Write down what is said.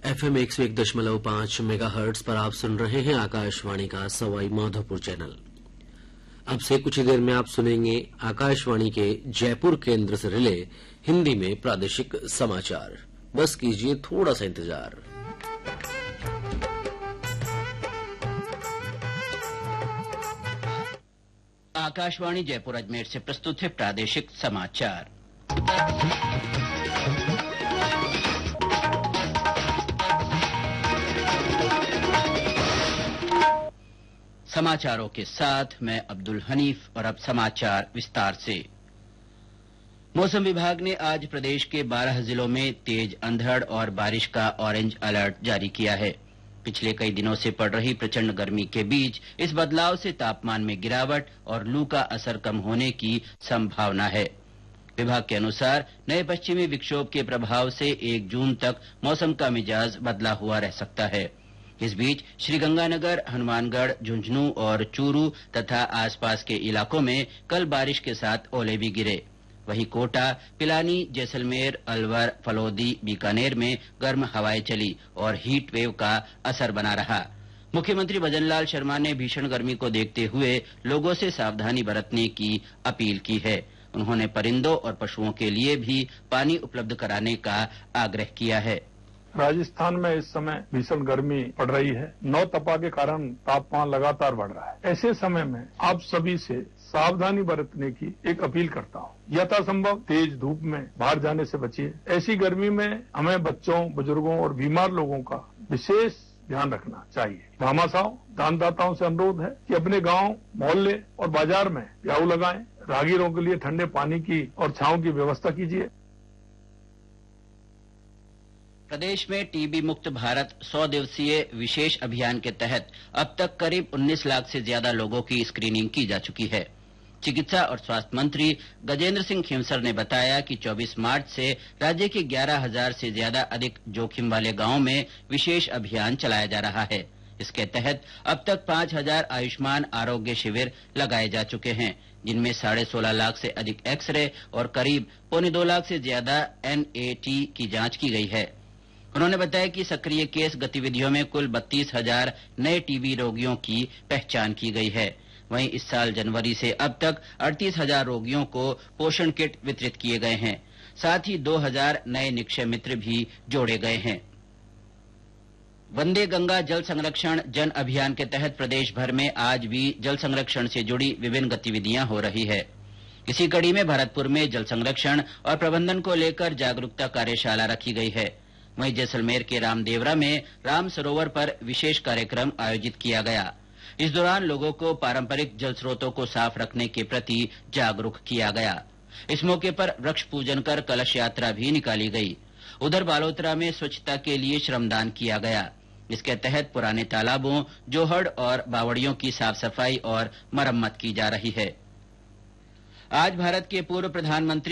FM 101.5 megahertz पर आप सुन रहे हैं आकाशवाणी का सवाई माधोपुर चैनल। अब से कुछ ही देर में आप सुनेंगे आकाशवाणी के जयपुर केंद्र से रिले हिंदी में प्रादेशिक समाचार। बस कीजिए थोड़ा सा इंतजार। आकाशवाणी जयपुर अजमेर से प्रस्तुत है प्रादेशिक समाचार। समाचारों के साथ मैं अब्दुल हनीफ और अब समाचार विस्तार से। मौसम विभाग ने आज प्रदेश के 12 जिलों में तेज अंधड़ और बारिश का ऑरेंज अलर्ट जारी किया है। पिछले कई दिनों से पड़ रही प्रचंड गर्मी के बीच इस बदलाव से तापमान में गिरावट और लू का असर कम होने की संभावना है। विभाग के अनुसार नए पश्चिमी विक्षोभ के प्रभाव से 1 जून तक मौसम का मिजाज बदला हुआ रह सकता है। इस बीच श्रीगंगानगर, हनुमानगढ़, झुंझुनू और चूरू तथा आसपास के इलाकों में कल बारिश के साथ ओले भी गिरे। वहीं कोटा, पिलानी, जैसलमेर, अलवर, फलौदी, बीकानेर में गर्म हवाएं चली और हीट वेव का असर बना रहा। मुख्यमंत्री भजनलाल शर्मा ने भीषण गर्मी को देखते हुए लोगों से सावधानी बरतने की अपील की है। उन्होंने परिंदों और पशुओं के लिए भी पानी उपलब्ध कराने का आग्रह किया है। राजस्थान में इस समय भीषण गर्मी पड़ रही है। नौतपा के कारण तापमान लगातार बढ़ रहा है। ऐसे समय में आप सभी से सावधानी बरतने की एक अपील करता हूँ। यथासंभव तेज धूप में बाहर जाने से बचिए। ऐसी गर्मी में हमें बच्चों, बुजुर्गों और बीमार लोगों का विशेष ध्यान रखना चाहिए। भामाशाह दानदाताओं से अनुरोध है कि अपने गांव, मोहल्ले और बाजार में प्याऊ लगाएं। राहगीरों के लिए ठंडे पानी की और छांव की व्यवस्था कीजिए। प्रदेश में टीबी मुक्त भारत 100 दिवसीय विशेष अभियान के तहत अब तक करीब 19 लाख से ज्यादा लोगों की स्क्रीनिंग की जा चुकी है। चिकित्सा और स्वास्थ्य मंत्री गजेंद्र सिंह खींवसर ने बताया कि 24 मार्च से राज्य के 11,000 से ज्यादा अधिक जोखिम वाले गांवों में विशेष अभियान चलाया जा रहा है। इसके तहत अब तक 5,000 आयुष्मान आरोग्य शिविर लगाए जा चुके हैं, जिनमें 16.5 लाख से अधिक एक्सरे और करीब 2.25 लाख से ज्यादा NAT की जांच की गई है। उन्होंने बताया कि सक्रिय केस गतिविधियों में कुल 32,000 नए टीबी रोगियों की पहचान की गई है। वहीं इस साल जनवरी से अब तक 38,000 रोगियों को पोषण किट वितरित किए गए हैं। साथ ही 2,000 नए निक्षय मित्र भी जोड़े गए हैं। वंदे गंगा जल संरक्षण जन अभियान के तहत प्रदेश भर में आज भी जल संरक्षण से जुड़ी विभिन्न गतिविधियां हो रही है। इसी कड़ी में भरतपुर में जल संरक्षण और प्रबंधन को लेकर जागरूकता कार्यशाला रखी गई है। वहीं जैसलमेर के रामदेवरा में राम सरोवर पर विशेष कार्यक्रम आयोजित किया गया। इस दौरान लोगों को पारंपरिक जल स्रोतों को साफ रखने के प्रति जागरूक किया गया। इस मौके पर वृक्ष पूजन कर कलश यात्रा भी निकाली गई। उधर बालोतरा में स्वच्छता के लिए श्रमदान किया गया। इसके तहत पुराने तालाबों, जोहड़ और बावड़ियों की साफ सफाई और मरम्मत की जा रही है। आज भारत के पूर्व प्रधानमंत्री